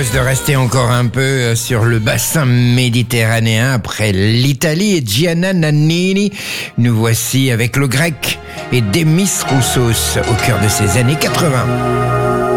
propose de rester encore un peu sur le bassin méditerranéen après l'Italie et Gianna Nannini. Nous voici avec le grec et Demis Roussos au cœur de ces années 80.